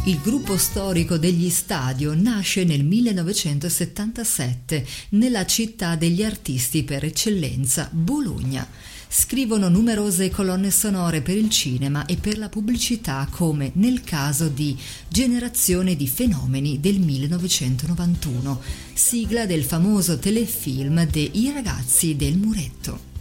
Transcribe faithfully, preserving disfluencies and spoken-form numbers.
Il gruppo storico degli Stadio nasce nel millenovecentosettantasette nella città degli artisti per eccellenza, Bologna. Scrivono numerose colonne sonore per il cinema e per la pubblicità, come nel caso di Generazione di fenomeni del millenovecentonovantuno, sigla del famoso telefilm de I ragazzi del muretto.